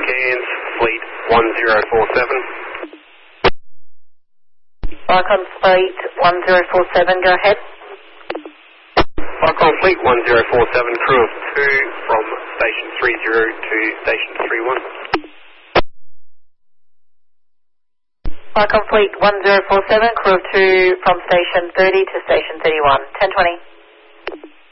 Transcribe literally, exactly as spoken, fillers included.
Cairns, Fleet one zero four seven. Vicon Fleet one zero four seven, go ahead. Vicon Fleet one zero four seven, crew of two from station three zero to station three one. Vicon Fleet one zero four seven, crew of two from station thirty to station thirty-one. ten twenty.